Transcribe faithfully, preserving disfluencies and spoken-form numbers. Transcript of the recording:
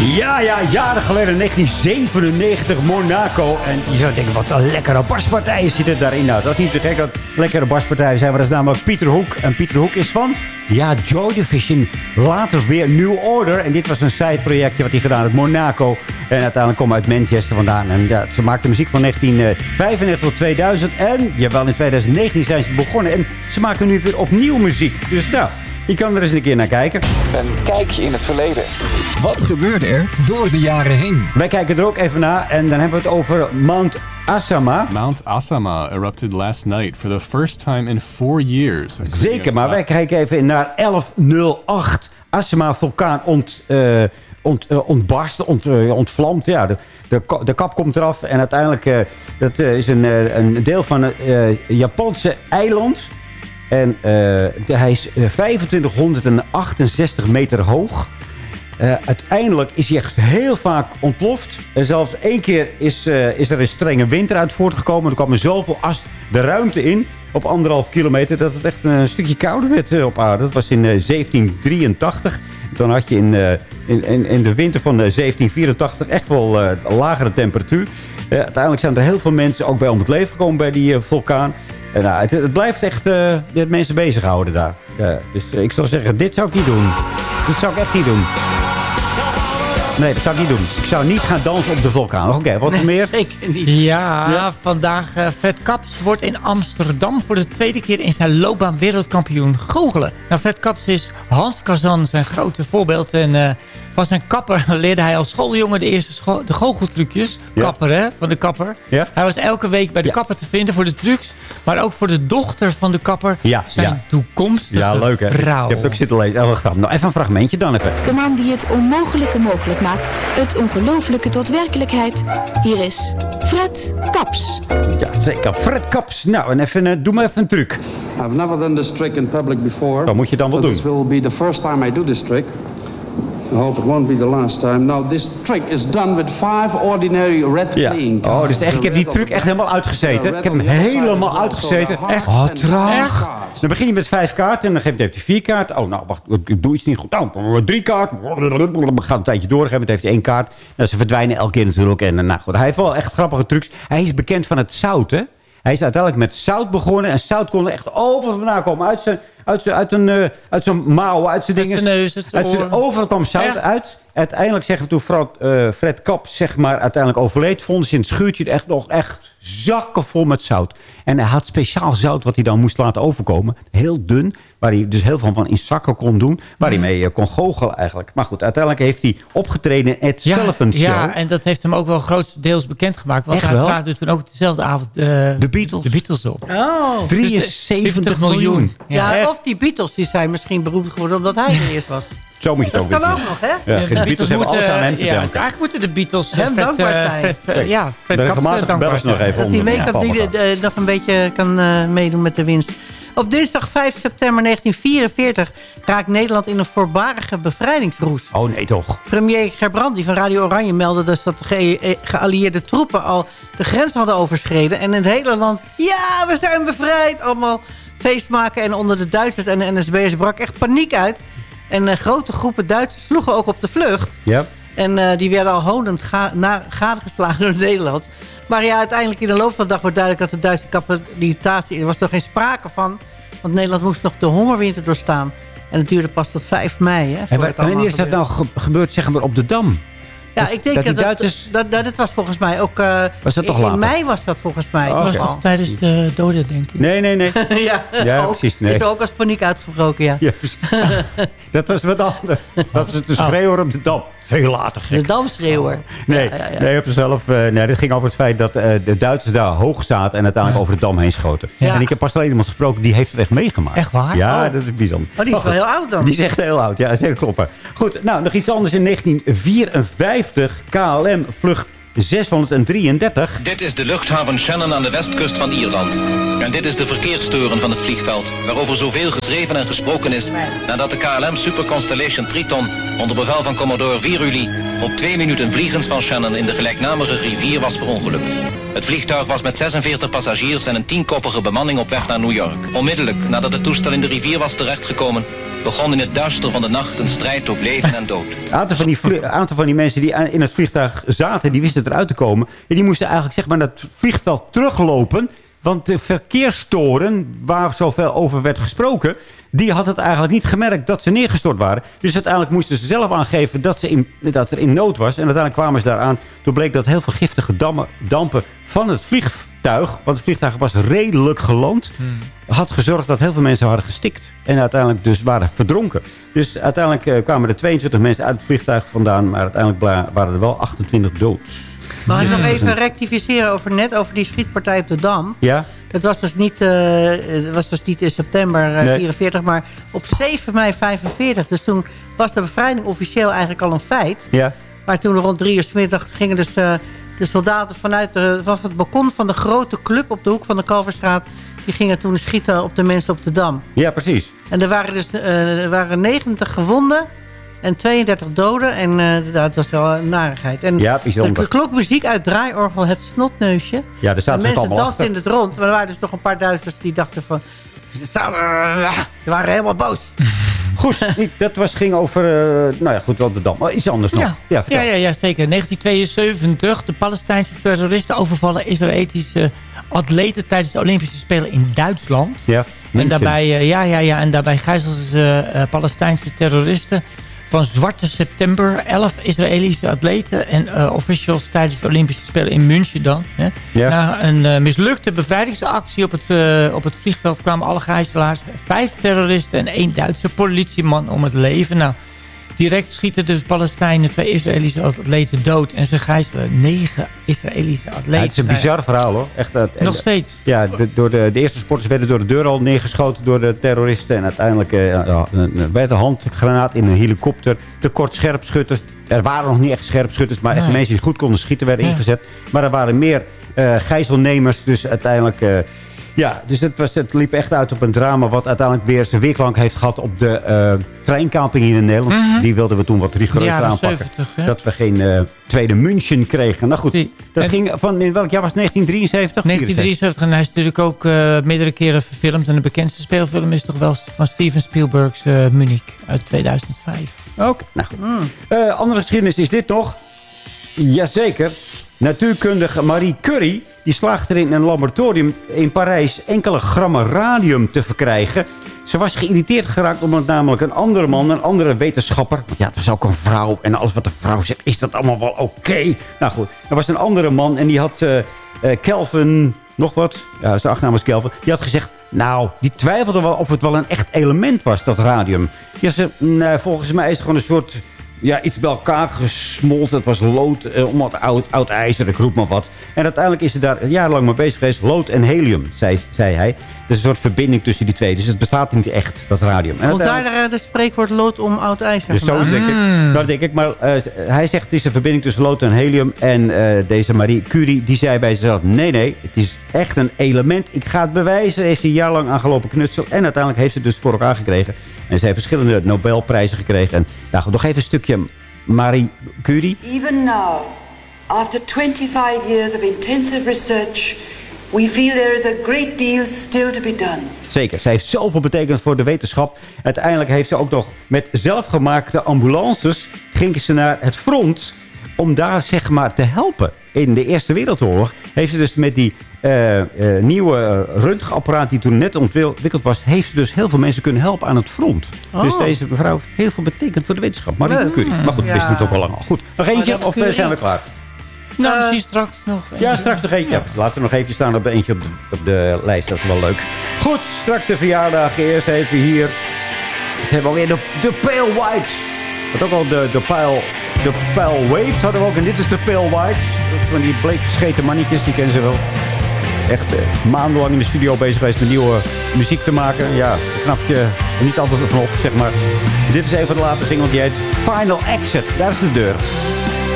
Ja, ja, jaren geleden, negentien zevenennegentig, Monaco. En je zou denken, wat een lekkere baspartijen zitten daarin. Nou, dat is niet zo gek dat lekkere baspartijen zijn. Maar dat is namelijk Pieter Hoek. En Pieter Hoek is van, ja, Joy Division. Later weer New Order. En dit was een sideprojectje wat hij gedaan had, Monaco. En uiteindelijk komen uit Manchester vandaan. En ja, ze maakten muziek van negentien vijfennegentig tot tweeduizend. En, jawel, in tweeduizend negentien zijn ze begonnen. En ze maken nu weer opnieuw muziek. Dus nou... Je kan er eens een keer naar kijken. Een kijkje in het verleden. Wat gebeurde er door de jaren heen? Wij kijken er ook even naar. En dan hebben we het over Mount Asama. Mount Asama erupted last night for the first time in four years. Zeker, maar wij kijken even naar elf nul acht. Asama vulkaan ont, uh, ont, uh, ontbarst, ont, uh, ontvlamt. Ja, de, de, de kap komt eraf. En uiteindelijk uh, dat uh, is een, uh, een deel van een uh, Japanse eiland. En uh, de, hij is uh, vijfentwintighonderdachtenzestig meter hoog. Uh, uiteindelijk is hij echt heel vaak ontploft. En zelfs één keer is, uh, is er een strenge winter uit voortgekomen. Er kwam er zoveel as de ruimte in op anderhalf kilometer... dat het echt een stukje kouder werd uh, op aarde. Dat was in uh, zeventien drieëntachtig. Dan had je in, uh, in, in, in de winter van uh, zeventien vierentachtig echt wel uh, een lagere temperatuur. Uh, uiteindelijk zijn er heel veel mensen ook bij om het leven gekomen bij die uh, vulkaan. En, uh, het, het blijft echt uh, mensen bezighouden daar. Uh, dus uh, ik zou zeggen, dit zou ik niet doen. Dit zou ik echt niet doen. Nee, dat zou ik niet doen. Ik zou niet gaan dansen op de vulkaan. Oké, okay, wat nee, meer? Zeker niet. Ja, ja. vandaag uh, Fred Kaps wordt in Amsterdam voor de tweede keer in zijn loopbaan wereldkampioen goochelen. Nou, Fred Kaps is Hans Kazan zijn grote voorbeeld. En uh, van zijn kapper leerde hij als schooljongen de eerste scho- de goocheltrucjes. Ja. Kapper, hè, van de kapper. Ja. Hij was elke week bij de ja. kapper te vinden voor de trucs. Maar ook voor de dochter van de kapper. Ja. Zijn ja. toekomstige ja, leuk, hè? vrouw. Ik heb het ook zitten lezen. Elke grap. Nou, even een fragmentje dan even. De man die het onmogelijke mogelijk maakt. Het ongelooflijke tot werkelijkheid. Hier is Fred Kaps. Ja, zeker. Fred Kaps. Nou, en even, uh, doe maar even een truc. I've never done this trick in public before. Dat moet je dan wel doen. This will be the first time I do this trick. I hope it won't be the last time. Now, this trick is done with five ordinary red ja. playing cards. Oh, dus echt, ik heb die truc echt helemaal uitgezeten. Ik heb hem helemaal uitgezeten. Echt? Oh, traag. Dan begin je met vijf kaarten en dan geef je vier kaarten. Oh, nou, wacht, ik doe iets niet goed. Nou, drie kaarten. Gaat een tijdje door. Op een gegeven moment heeft hij één kaart. Nou, ze verdwijnen elke keer natuurlijk. En nou goed, hij heeft wel echt grappige trucs. Hij is bekend van het zout, hè? Hij is uiteindelijk met zout begonnen. En zout kon er echt overal vandaan komen. Uit zijn, uit zijn, uit een, uh, uit zijn mouwen, uit zijn dingen. Uit zijn neus, uit zijn oren. Overal kwam zout echt? uit. Uiteindelijk zeggen we toen Fred, uh, Fred Kaps zeg maar uiteindelijk overleed. Vonden ze in het schuurtje echt nog echt zakken vol met zout. En hij had speciaal zout wat hij dan moest laten overkomen. Heel dun. Waar hij dus heel veel van in zakken kon doen. Waar mm. hij mee uh, kon goochelen eigenlijk. Maar goed, uiteindelijk heeft hij opgetreden in het ja, Sullivan Show. Ja, en dat heeft hem ook wel grootdeels bekendgemaakt. Want echt hij wel? traagde toen ook dezelfde avond uh, de, Beatles. de Beatles op. Oh. drieënzeventig miljoen. Ja, ja, of die Beatles die zijn misschien beroemd geworden omdat hij er eerst was. Zo moet je het dat ook kan doen. ook nog, hè? Ja, ja, de, de Beatles, Beatles hebben alles aan hem te ja, danken. Eigenlijk moeten de Beatles hem Fred, dankbaar uh, zijn. Fred, uh, ja, Fred Kaps dankbaar zijn. Nog even dat hij weet ja, dat hij nog een beetje kan uh, meedoen met de winst. Op dinsdag vijf september negentien vierenveertig raakt Nederland in een voorbarige bevrijdingsroes. Oh nee toch. Premier Gerbrandy van Radio Oranje meldde dus dat de ge- geallieerde troepen al de grens hadden overschreden. En in het hele land, ja, we zijn bevrijd. Allemaal feest maken en onder de Duitsers en de N S B'ers brak echt paniek uit. En uh, grote groepen Duitsers sloegen ook op de vlucht. Ja. En uh, die werden al honend ga- na- gadegeslagen door Nederland. Maar ja, uiteindelijk in de loop van de dag wordt duidelijk dat de Duitse capitulatie... Er was nog geen sprake van, want Nederland moest nog de hongerwinter doorstaan. En het duurde pas tot vijf mei. Hè, en waar, wanneer is dat nou ge- gebeurd, zeg maar, op de Dam? Ja, ik denk dat, dat, Duitsers... dat, dat, dat was volgens mij ook... Uh, was dat toch in, later? In mei was dat volgens mij. Oh, dat was al tijdens de doden, denk ik. Nee, nee, nee. ja, ja ook, precies. Nee. Is er ook als paniek uitgebroken, ja. ja dat was wat anders. Dat was de schreeuwer op de Dam. Veel later, gek. De Damschreeuwer. Nee, ja, ja, ja. nee, op zelf, uh, nee, dit ging over het feit dat uh, de Duitsers daar hoog zaten... en uiteindelijk ja. over de Dam heen schoten. Ja. En ik heb pas alleen iemand gesproken, die heeft het echt meegemaakt. Echt waar? Ja, oh. dat is bijzonder. Oh, die is wel heel oud dan. Die is echt heel oud, ja, zeker kloppen. Goed, nou, nog iets anders. In negentien vierenvijftig, K L M vlucht zeshonderddrieëndertig. Dit is de luchthaven Shannon aan de westkust van Ierland. En dit is de verkeerstoren van het vliegveld, waarover zoveel geschreven en gesproken is, nadat de K L M Super Constellation Triton onder bevel van Commodore Viruli op twee minuten vliegens van Shannon in de gelijknamige rivier was verongelukt. Het vliegtuig was met zesenveertig passagiers en een tienkoppige bemanning op weg naar New York. Onmiddellijk nadat het toestel in de rivier was terechtgekomen, begon in het duister van de nacht een strijd op leven en dood. Een aantal van die, vlie- aantal van die mensen die in het vliegtuig zaten, die wisten eruit te komen. En die moesten eigenlijk zeg maar naar het vliegveld teruglopen. Want de verkeerstoren, waar zoveel over werd gesproken, die had het eigenlijk niet gemerkt dat ze neergestort waren. Dus uiteindelijk moesten ze zelf aangeven dat, ze in, dat er in nood was. En uiteindelijk kwamen ze daaraan. Toen bleek dat heel veel giftige dammen, dampen van het vliegtuig, want het vliegtuig was redelijk geland, hmm. had gezorgd dat heel veel mensen waren gestikt. En uiteindelijk dus waren verdronken. Dus uiteindelijk uh, kwamen er tweeëntwintig mensen uit het vliegtuig vandaan. Maar uiteindelijk waren er wel achtentwintig dood. Mag ik nog even rectificeren over net over die schietpartij op de Dam? Ja? Dat was dus niet, uh, het was dus niet in september uh, nee. vierenveertig, maar op zeven mei vijfenveertig. Dus toen was de bevrijding officieel eigenlijk al een feit. Ja. Maar toen rond drie uur 's middag gingen dus uh, de soldaten vanuit de, vanaf het balkon van de grote club op de hoek van de Kalverstraat, die gingen toen schieten op de mensen op de Dam. Ja, precies. En er waren dus uh, er waren negentig gewonden en tweeëndertig doden. En uh, dat was wel een narigheid. En ja, bijzonder. Er klonk muziek uit draaiorgel, het snotneusje. Ja, er zaten mensen allemaal dansten in het rond. Maar er waren dus nog een paar Duitsers die dachten van, ze waren helemaal boos. Goed, dat was, ging over, uh, nou ja, goed, wel de Dam. Oh, iets anders nog. Ja, ja, ja, ja, ja, zeker. negentien tweeënzeventig, de Palestijnse terroristen overvallen Israëlische atleten tijdens de Olympische Spelen in Duitsland. Ja, en daarbij, uh, ja, ja, ja, en daarbij gijzelden ze uh, Palestijnse terroristen van Zwarte September, elf Israëlische atleten en uh, officials tijdens de Olympische Spelen in München dan. Hè. Ja. Na een uh, mislukte bevrijdingsactie op het, uh, op het vliegveld kwamen alle gijzelaars, vijf terroristen en één Duitse politieman om het leven. Nou, direct schieten de Palestijnen twee Israëlische atleten dood en ze gijzelen negen Israëlische atleten. Ja, het is een bizar verhaal hoor. Echt, uh, Nog steeds. Ja, de, door de, de eerste sporters werden door de deur al neergeschoten door de terroristen. En uiteindelijk uh, ja, werd een handgranaat in een helikopter. Tekort scherpschutters. Er waren nog niet echt scherpschutters, maar echt nee. mensen die goed konden schieten werden ja. ingezet. Maar er waren meer uh, gijzelnemers. Dus uiteindelijk... Uh, Ja, dus het, was, het liep echt uit op een drama wat uiteindelijk weer zijn weerklank heeft gehad op de uh, treinkamping hier in Nederland. Mm-hmm. Die wilden we toen wat rigoureuzer aanpakken. zeventig, ja. Dat we geen uh, tweede München kregen. Nou goed, Zie. dat en ging van, in welk jaar was het? negentien drieënzeventig? negentien drieënzeventig en hij is natuurlijk ook uh, meerdere keren verfilmd. En de bekendste speelfilm is toch wel van Steven Spielberg's uh, Munich uit tweeduizend vijf. Oké, okay, nou goed. Mm. Uh, andere geschiedenis is dit toch? Jazeker. Natuurkundige Marie Curie, die slaagt erin in een laboratorium in Parijs enkele grammen radium te verkrijgen. Ze was geïrriteerd geraakt omdat namelijk een andere man, een andere wetenschapper, want ja, het was ook een vrouw en alles wat de vrouw zegt, is dat allemaal wel oké? Okay? Nou goed, er was een andere man en die had uh, uh, Kelvin, nog wat, ja, zijn achternaam was Kelvin, die had gezegd, nou, die twijfelde wel of het wel een echt element was, dat radium. Die zei, nee, volgens mij is het gewoon een soort... Ja, iets bij elkaar gesmolten. Het was lood, eh, om wat oud, oud ijzer, ik roep maar wat. En uiteindelijk is ze daar jarenlang mee bezig geweest. Lood en helium, zei, zei hij. Dat is een soort verbinding tussen die twee. Dus het bestaat niet echt, dat radium. Komt daar het spreekwoord lood om oud ijzer dus zo denk ik. Mm. Dat denk ik. Maar uh, hij zegt het is een verbinding tussen lood en helium. En uh, deze Marie Curie, die zei bij zichzelf... Nee, nee, het is echt een element. Ik ga het bewijzen. Heeft hij jarenlang aangelopen knutsel. En uiteindelijk heeft ze het dus voor elkaar gekregen. En ze heeft verschillende Nobelprijzen gekregen. En nou, nog even een stukje Marie Curie. Even now, after twenty-five years of intensive research, we feel there is a great deal still to be done. Zeker, zij heeft zoveel betekend voor de wetenschap. Uiteindelijk heeft ze ook nog met zelfgemaakte ambulances... ging ze naar het front om daar zeg maar te helpen. In de Eerste Wereldoorlog heeft ze dus met die uh, uh, nieuwe uh, röntgenapparaat... die toen net ontwikkeld was... heeft ze dus heel veel mensen kunnen helpen aan het front. Oh. Dus deze mevrouw heeft heel veel betekend voor de wetenschap. Marie nee. Curie. Maar goed, ja. wist het ook al lang al. Goed, nog eentje of uh, zijn we klaar? Nou, misschien uh, straks nog eentje. Ja, straks nog eentje. Ja. Laten we nog even staan op eentje op de, op de lijst. Dat is wel leuk. Goed, straks de verjaardag. Eerst even hier. We hebben alweer de, de Pale Whites. Wat ook al de, de Pale... De Pale Waves hadden we ook. En dit is de Pale Whites. Van die bleek gescheten mannetjes, die kennen ze wel. Echt uh, maandenlang in de studio bezig geweest met nieuwe muziek te maken. Ja, knap je niet altijd van op, zeg maar. Dit is even de laatste single die heet Final Exit. Daar is de deur.